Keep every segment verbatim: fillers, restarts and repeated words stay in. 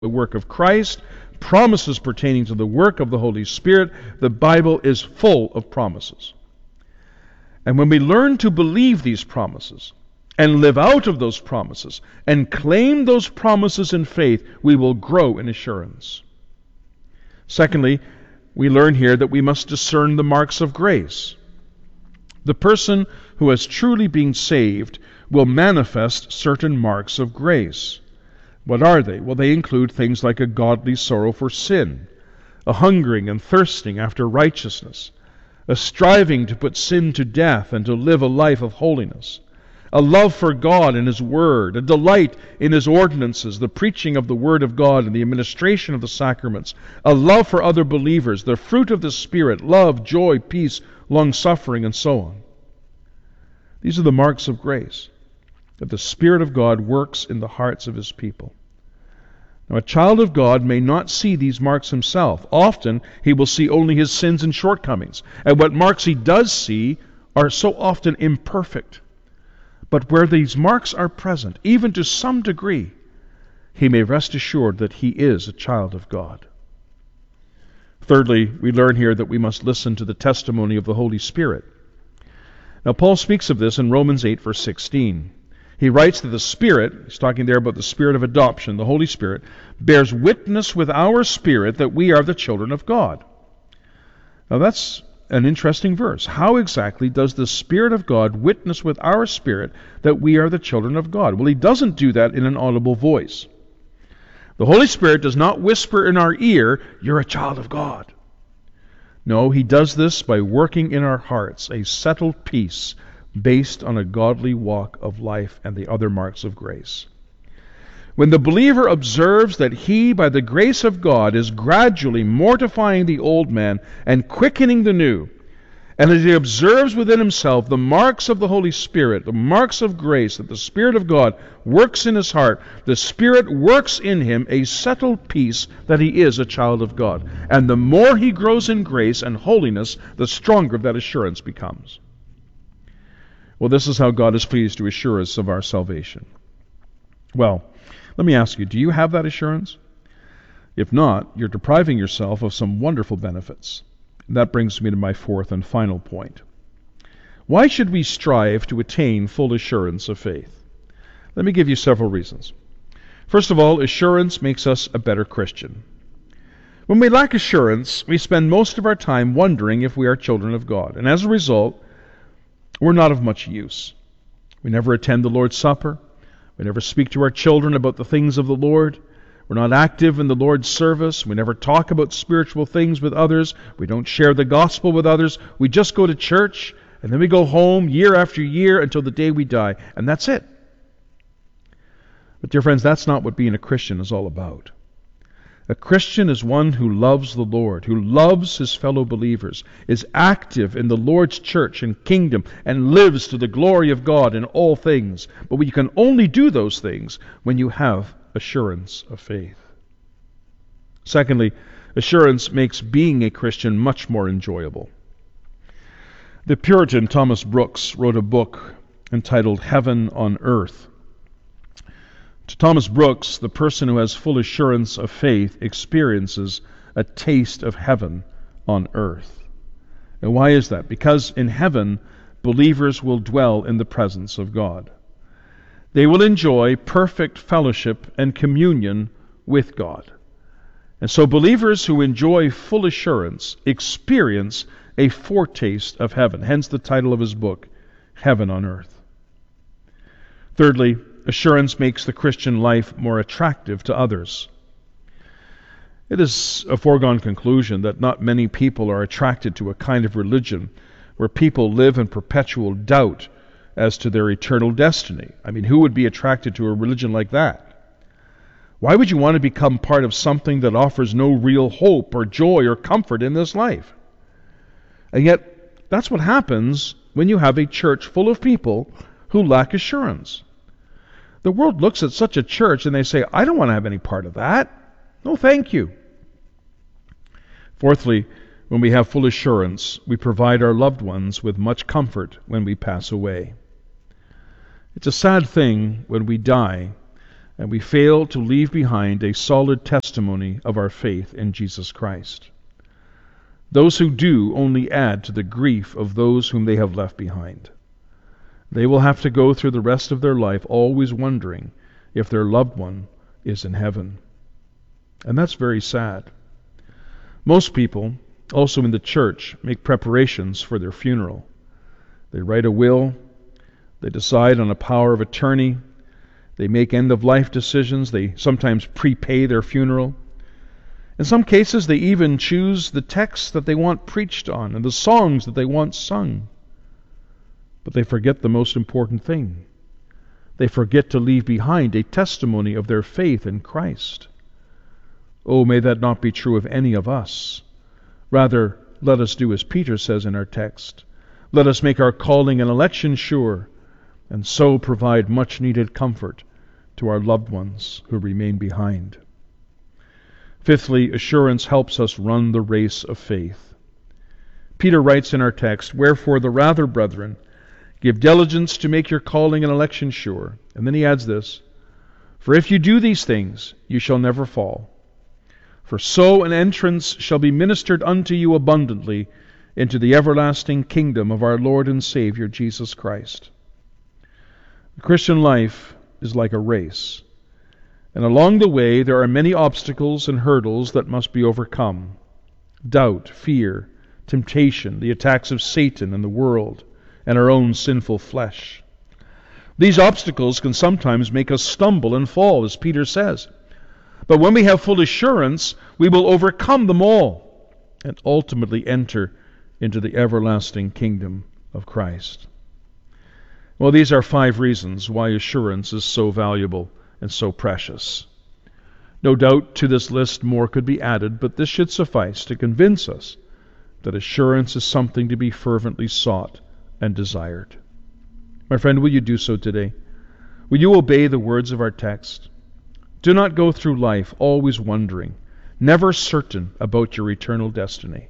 the work of Christ, promises pertaining to the work of the Holy Spirit. The Bible is full of promises. And when we learn to believe these promises and live out of those promises and claim those promises in faith, we will grow in assurance. Secondly, we learn here that we must discern the marks of grace. The person who has truly been saved will manifest certain marks of grace. What are they? Well, they include things like a godly sorrow for sin, a hungering and thirsting after righteousness, a striving to put sin to death and to live a life of holiness, a love for God and His Word, a delight in His ordinances, the preaching of the Word of God and the administration of the sacraments, a love for other believers, the fruit of the Spirit, love, joy, peace, long-suffering, and so on. These are the marks of grace, that the Spirit of God works in the hearts of His people. Now, a child of God may not see these marks himself. Often, he will see only his sins and shortcomings. And what marks he does see are so often imperfect. But where these marks are present, even to some degree, he may rest assured that he is a child of God. Thirdly, we learn here that we must listen to the testimony of the Holy Spirit. Now, Paul speaks of this in Romans eight, verse sixteen. He writes that the Spirit, he's talking there about the Spirit of adoption, the Holy Spirit, bears witness with our spirit that we are the children of God. Now that's an interesting verse. How exactly does the Spirit of God witness with our spirit that we are the children of God? Well, He doesn't do that in an audible voice. The Holy Spirit does not whisper in our ear, "You're a child of God." No, He does this by working in our hearts a settled peace based on a godly walk of life and the other marks of grace. When the believer observes that he, by the grace of God, is gradually mortifying the old man and quickening the new, and as he observes within himself the marks of the Holy Spirit, the marks of grace that the Spirit of God works in his heart, the Spirit works in him a settled peace that he is a child of God. And the more he grows in grace and holiness, the stronger that assurance becomes. Well, this is how God is pleased to assure us of our salvation. Well, let me ask you, do you have that assurance? If not, you're depriving yourself of some wonderful benefits. And that brings me to my fourth and final point. Why should we strive to attain full assurance of faith? Let me give you several reasons. First of all, assurance makes us a better Christian. When we lack assurance, we spend most of our time wondering if we are children of God. And as a result, we're not of much use. We never attend the Lord's Supper. We never speak to our children about the things of the Lord. We're not active in the Lord's service. We never talk about spiritual things with others. We don't share the gospel with others. We just go to church, and then we go home year after year until the day we die, and that's it. But dear friends, that's not what being a Christian is all about. A Christian is one who loves the Lord, who loves his fellow believers, is active in the Lord's church and kingdom, and lives to the glory of God in all things. But you can only do those things when you have assurance of faith. Secondly, assurance makes being a Christian much more enjoyable. The Puritan Thomas Brooks wrote a book entitled Heaven on Earth. To Thomas Brooks, the person who has full assurance of faith experiences a taste of heaven on earth. And why is that? Because in heaven, believers will dwell in the presence of God. They will enjoy perfect fellowship and communion with God. And so believers who enjoy full assurance experience a foretaste of heaven. Hence the title of his book, Heaven on Earth. Thirdly, assurance makes the Christian life more attractive to others. It is a foregone conclusion that not many people are attracted to a kind of religion where people live in perpetual doubt as to their eternal destiny. I mean, who would be attracted to a religion like that? Why would you want to become part of something that offers no real hope or joy or comfort in this life? And yet, that's what happens when you have a church full of people who lack assurance. The world looks at such a church and they say, I don't want to have any part of that. No, thank you. Fourthly, when we have full assurance, we provide our loved ones with much comfort when we pass away. It's a sad thing when we die and we fail to leave behind a solid testimony of our faith in Jesus Christ. Those who do only add to the grief of those whom they have left behind. They will have to go through the rest of their life always wondering if their loved one is in heaven. And that's very sad. Most people, also in the church, make preparations for their funeral. They write a will, they decide on a power of attorney, they make end-of-life decisions, they sometimes prepay their funeral. In some cases, they even choose the texts that they want preached on and the songs that they want sung. But they forget the most important thing. They forget to leave behind a testimony of their faith in Christ. Oh, may that not be true of any of us. Rather, let us do as Peter says in our text. Let us make our calling and election sure, and so provide much-needed comfort to our loved ones who remain behind. Fifthly, assurance helps us run the race of faith. Peter writes in our text, "Wherefore the rather, brethren, give diligence to make your calling and election sure." And then he adds this, "For if you do these things, you shall never fall. For so an entrance shall be ministered unto you abundantly into the everlasting kingdom of our Lord and Savior Jesus Christ." The Christian life is like a race, and along the way there are many obstacles and hurdles that must be overcome. Doubt, fear, temptation, the attacks of Satan and the world, and our own sinful flesh. These obstacles can sometimes make us stumble and fall, as Peter says. But when we have full assurance, we will overcome them all and ultimately enter into the everlasting kingdom of Christ. Well, these are five reasons why assurance is so valuable and so precious. No doubt to this list more could be added, but this should suffice to convince us that assurance is something to be fervently sought and desired. My friend, will you do so today? Will you obey the words of our text? Do not go through life always wondering, never certain about your eternal destiny.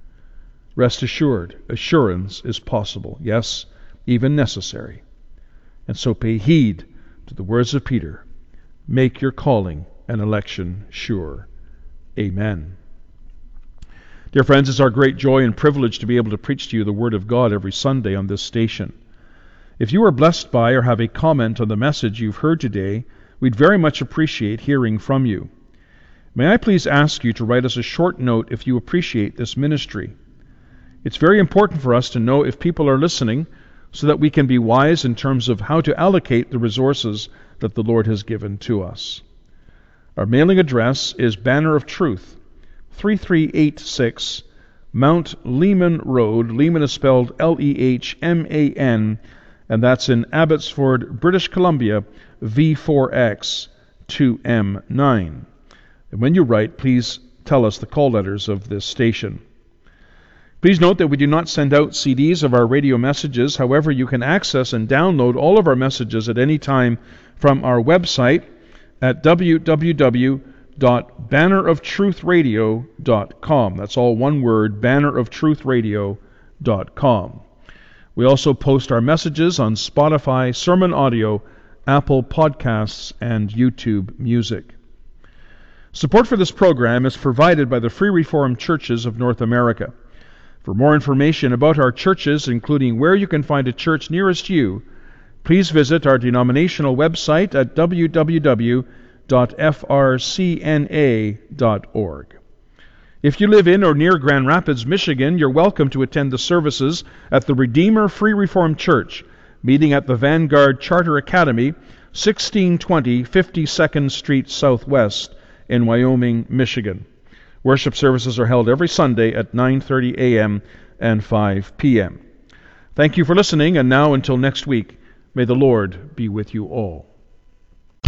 Rest assured, assurance is possible, yes, even necessary. And so pay heed to the words of Peter. Make your calling and election sure. Amen. Dear friends, it's our great joy and privilege to be able to preach to you the Word of God every Sunday on this station. If you are blessed by or have a comment on the message you've heard today, we'd very much appreciate hearing from you. May I please ask you to write us a short note if you appreciate this ministry. It's very important for us to know if people are listening so that we can be wise in terms of how to allocate the resources that the Lord has given to us. Our mailing address is Banner of Truth, three three eight six Mount Lehman Road. Lehman is spelled L E H M A N, and that's in Abbotsford, British Columbia, V four X two M nine. And when you write, please tell us the call letters of this station. Please note that we do not send out C Ds of our radio messages. However, you can access and download all of our messages at any time from our website at w w w dot banner of truth radio dot com. That's all one word, banner of truth radio dot com. We also post our messages on Spotify, Sermon Audio, Apple Podcasts, and YouTube Music. Support for this program is provided by the Free Reformed Churches of North America. For more information about our churches, including where you can find a church nearest you, please visit our denominational website at w w w dot f r c n a dot org. If you live in or near Grand Rapids, Michigan, you're welcome to attend the services at the Redeemer Free Reformed Church, meeting at the Vanguard Charter Academy, sixteen twenty fifty-second Street Southwest in Wyoming, Michigan. Worship services are held every Sunday at nine thirty a m and five p m Thank you for listening, and now until next week, may the Lord be with you all.